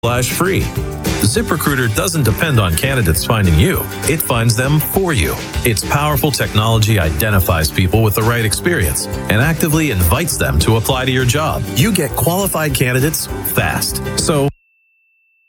ZipRecruiter.com/free. ZipRecruiter doesn't depend on candidates finding you. It finds them for you. Its powerful technology identifies people with the right experience and actively invites them to apply to your job. You get qualified candidates fast. So